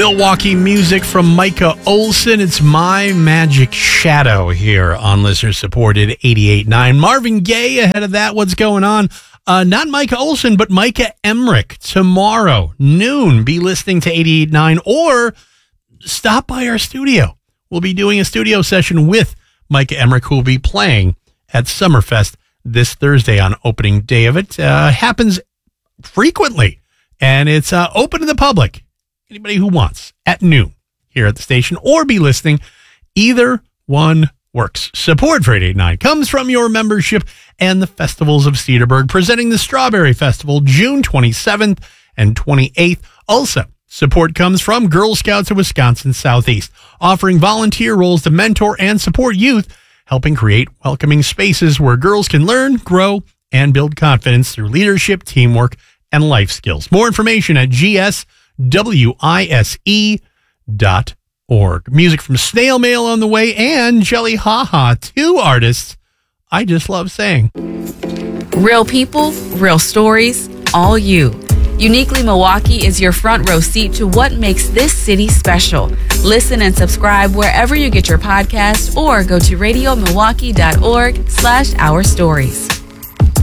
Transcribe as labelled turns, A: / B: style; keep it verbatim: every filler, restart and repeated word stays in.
A: Milwaukee music from Micah Olson. It's My Magic Shadow here on listener-supported eighty-eight point nine. Marvin Gaye ahead of that. What's going on? Uh, not Micah Olson, but Micah Emmerich. Tomorrow, noon, be listening to eighty-eight point nine or stop by our studio. We'll be doing a studio session with Micah Emmerich, who will be playing at Summerfest this Thursday on opening day of it. Uh, happens frequently, and it's uh, open to the public. Anybody who wants at noon here at the station or be listening, either one works. Support for eighty-eight point nine comes from your membership and the Festivals of Cedarburg, presenting the Strawberry Festival June twenty-seventh and twenty-eighth. Also, support comes from Girl Scouts of Wisconsin Southeast, offering volunteer roles to mentor and support youth, helping create welcoming spaces where girls can learn, grow, and build confidence through leadership, teamwork, and life skills. More information at G S W I S E dot org. Music from Snail Mail on the way and Jelly Haha, two artists I just love saying.
B: Real people, real stories, all you. Uniquely Milwaukee is your front row seat to what makes this city special. Listen and subscribe wherever you get your podcasts or go to radio milwaukee dot org slash our stories.